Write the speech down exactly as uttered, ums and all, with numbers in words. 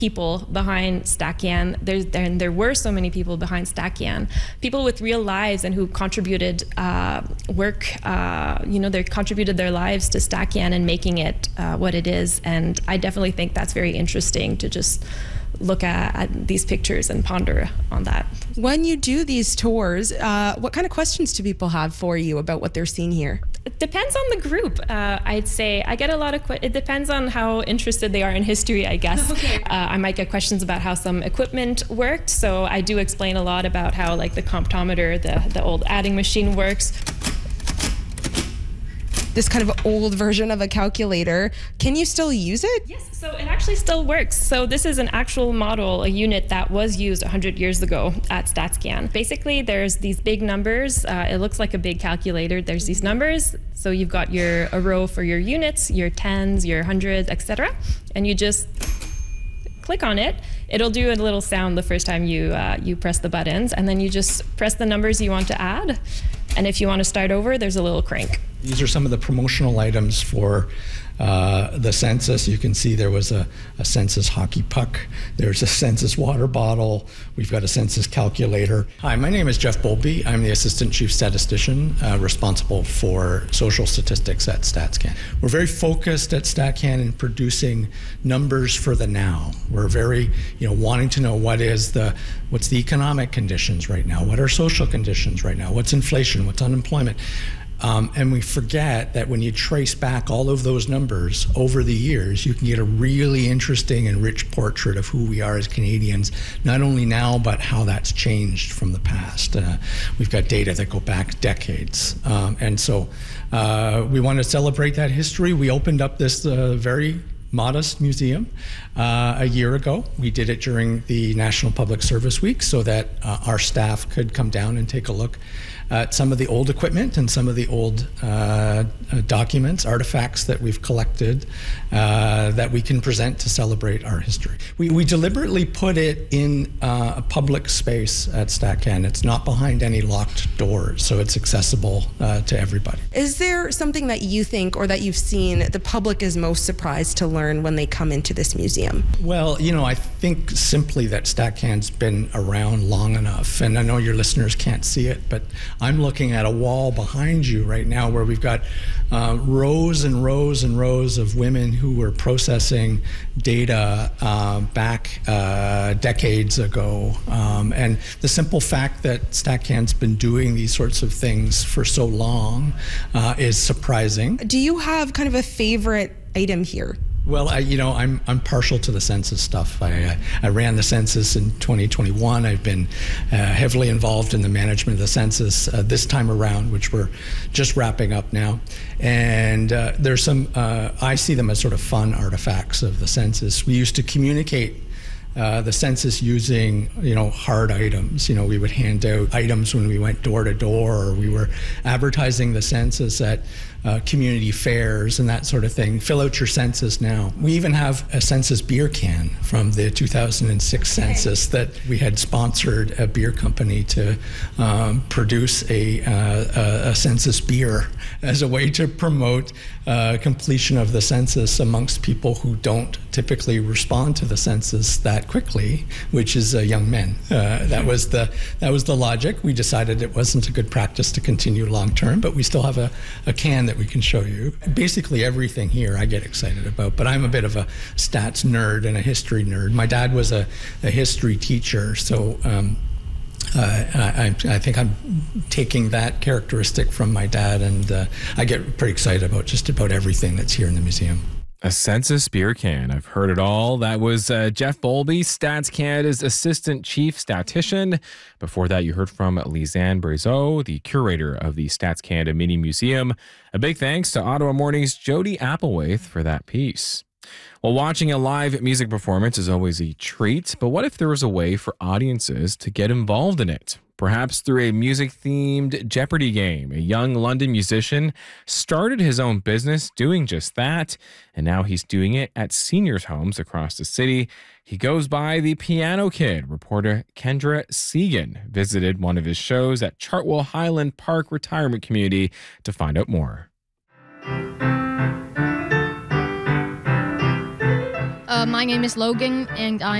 people behind StatCan. There's and there were so many people behind StatCan, people with real lives and who contributed uh, work. Uh, you know, they contributed their lives to StatCan and making it uh, what it is. And I definitely think that's very interesting to just look at, at these pictures and ponder on that. When you do these tours, uh, what kind of questions do people have for you about what they're seeing here? It depends on the group. Uh, I'd say I get a lot of, que- it depends on how interested they are in history, I guess. Okay. Uh, I might get questions about how some equipment worked. So I do explain a lot about how like the comptometer, the, the old adding machine works. This kind of old version of a calculator. Can you still use it? Yes, so it actually still works. So this is an actual model, a unit that was used one hundred years ago at StatScan. Basically, there's these big numbers. Uh, it looks like a big calculator. There's these numbers. So you've got your a row for your units, your tens, your hundreds, et cetera. And you just click on it. It'll do a little sound the first time you uh, you press the buttons, and then you just press the numbers you want to add. And if you want to start over, there's a little crank. These are some of the promotional items for uh, the census. You can see there was a, a census hockey puck. There's a census water bottle. We've got a census calculator. Hi, my name is Jeff Bowlby. I'm the Assistant Chief Statistician uh, responsible for social statistics at StatScan. We're very focused at StatCan in producing numbers for the now. We're very, you know, wanting to know what is the, what's the economic conditions right now? What are social conditions right now? What's inflation? What's unemployment? Um, and we forget that when you trace back all of those numbers over the years, you can get a really interesting and rich portrait of who we are as Canadians, not only now, but how that's changed from the past. Uh, we've got data that go back decades. Um, and so uh, we want to celebrate that history. We opened up this uh, very modest museum uh, a year ago. We did it during the National Public Service Week so that uh, our staff could come down and take a look at some of the old equipment and some of the old uh, uh, documents, artifacts that we've collected uh, that we can present to celebrate our history. We, we deliberately put it in uh, a public space at StatCan. It's not behind any locked doors, so it's accessible uh, to everybody. Is there something that you think or that you've seen the public is most surprised to learn when they come into this museum? Well, you know, I think simply that StatCan's been around long enough, and I know your listeners can't see it, but I'm looking at a wall behind you right now where we've got uh, rows and rows and rows of women who were processing data uh, back uh, decades ago. Um, and the simple fact that StatCan's been doing these sorts of things for so long uh, is surprising. Do you have kind of a favorite item here? Well, I, you know, I'm I'm partial to the census stuff. I uh, I ran the census in twenty twenty-one. I've been uh, heavily involved in the management of the census uh, this time around, which we're just wrapping up now. And uh, there's some, uh, I see them as sort of fun artifacts of the census. We used to communicate Uh, the census using, you know, hard items. You know, we would hand out items when we went door to door, or we were advertising the census at uh, community fairs and that sort of thing. Fill out your census now. We even have a census beer can from the two thousand six census that we had sponsored a beer company to um, produce a, uh, a, a census beer as a way to promote uh, completion of the census amongst people who don't typically respond to the census that quickly, which is uh, young men. Uh, that was the that was the logic. We decided it wasn't a good practice to continue long term, but we still have a, a can that we can show you. Basically everything here I get excited about, but I'm a bit of a stats nerd and a history nerd. My dad was a, a history teacher, so um, Uh, I, I think I'm taking that characteristic from my dad, and uh, I get pretty excited about just about everything that's here in the museum. A census beer can. I've heard it all. That was uh, Jeff Bowlby, Stats Canada's Assistant Chief Statistician. Before that, you heard from Lisanne Brazeau, the curator of the Stats Canada Mini Museum. A big thanks to Ottawa Morning's Jody Applewhite for that piece. Well, watching a live music performance is always a treat, but what if there was a way for audiences to get involved in it? Perhaps through a music-themed Jeopardy game. A young London musician started his own business doing just that, and now he's doing it at seniors' homes across the city. He goes by the Piano Kid. Reporter Kendra Segan visited one of his shows at Chartwell Highland Park Retirement Community to find out more. Uh, my name is Logan, and I